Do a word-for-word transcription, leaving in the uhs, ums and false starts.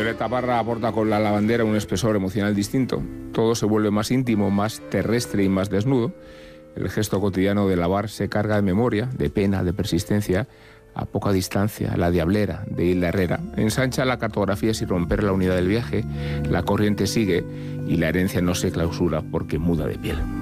Violeta Parra aporta con la lavandera un espesor emocional distinto. Todo se vuelve más íntimo, más terrestre y más desnudo. El gesto cotidiano de lavar se carga de memoria, de pena, de persistencia. A poca distancia, La Diablera, de Hilda Herrera, ensancha la cartografía sin romper la unidad del viaje. La corriente sigue y la herencia no se clausura porque muda de piel.